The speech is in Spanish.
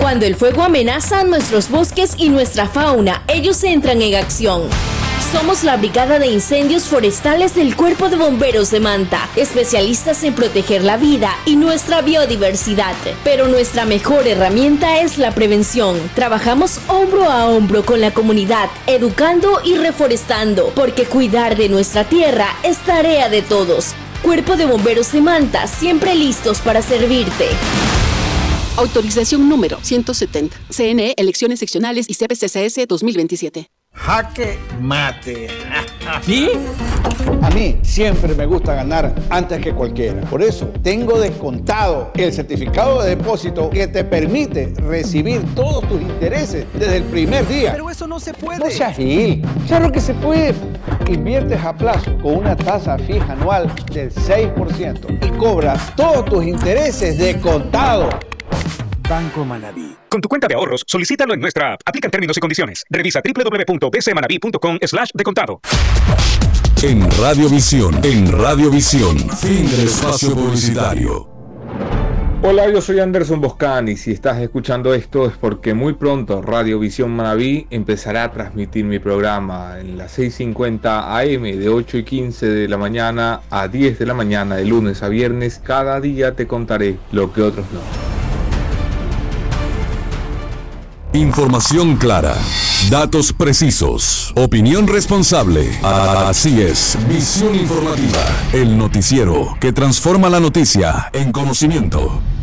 Cuando el fuego amenaza nuestros bosques y nuestra fauna, ellos entran en acción. Somos la Brigada de Incendios Forestales del Cuerpo de Bomberos de Manta, especialistas en proteger la vida y nuestra biodiversidad. Pero nuestra mejor herramienta es la prevención. Trabajamos hombro a hombro con la comunidad, educando y reforestando, porque cuidar de nuestra tierra es tarea de todos. Cuerpo de Bomberos de Manta, siempre listos para servirte. Autorización número 170. CNE, Elecciones Seccionales y CPCCS 2027. Jaque mate. ¿Sí? A mí siempre me gusta ganar antes que cualquiera. Por eso tengo descontado el certificado de depósito que te permite recibir todos tus intereses desde el primer día. Pero eso no se puede. No seas gil. Claro que se puede. Inviertes a plazo con una tasa fija anual del 6% y cobras todos tus intereses de contado. Banco Manabí. Con tu cuenta de ahorros, solicítalo en nuestra app. Aplican términos y condiciones. Revisa www.bcmanabi.com/descontado. En Radiovisión, fin del espacio publicitario. Hola, yo soy Anderson Boscan y si estás escuchando esto es porque muy pronto Radiovisión Manabí empezará a transmitir mi programa en las 6:50 AM de 8:15 de la mañana a 10 de la mañana de lunes a viernes. Cada día te contaré lo que otros no. Información clara, datos precisos, opinión responsable. Así es, Visión Informativa, el noticiero que transforma la noticia en conocimiento.